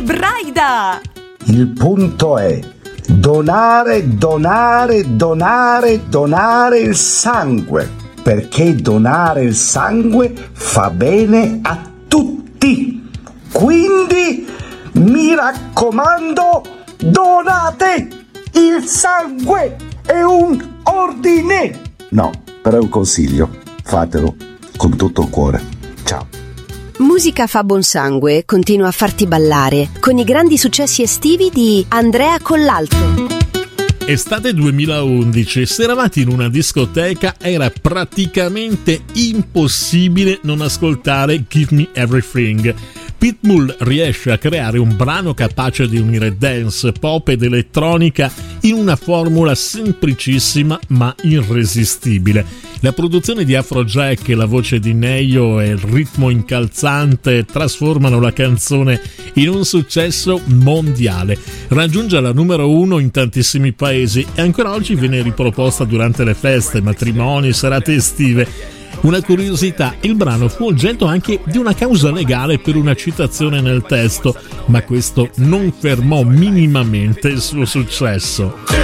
ebraida! Il punto è donare il sangue, perché donare il sangue fa bene a tutti. Quindi mi raccomando, donate il sangue, è un ordine. No, però è un consiglio, fatelo con tutto il cuore. Ciao. Musica fa buon sangue continua a farti ballare con i grandi successi estivi di Andrea Collalto. Estate 2011, se eravate in una discoteca era praticamente impossibile non ascoltare Give Me Everything. Pitbull riesce a creare un brano capace di unire dance, pop ed elettronica in una formula semplicissima ma irresistibile. La produzione di Afrojack e la voce di Neyo e il ritmo incalzante trasformano la canzone in un successo mondiale. Raggiunge la numero 1 in tantissimi paesi e ancora oggi viene riproposta durante le feste, matrimoni, serate estive. Una curiosità, il brano fu oggetto anche di una causa legale per una citazione nel testo, ma questo non fermò minimamente il suo successo.